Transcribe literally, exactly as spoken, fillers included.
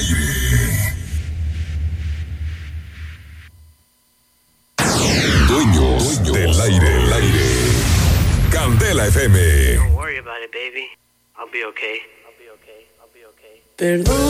aire. Dueños, Dueños del aire, el aire. Candela F M. Don't worry about it, baby. I'll be okay. I'll be okay. I'll be okay. Perdón.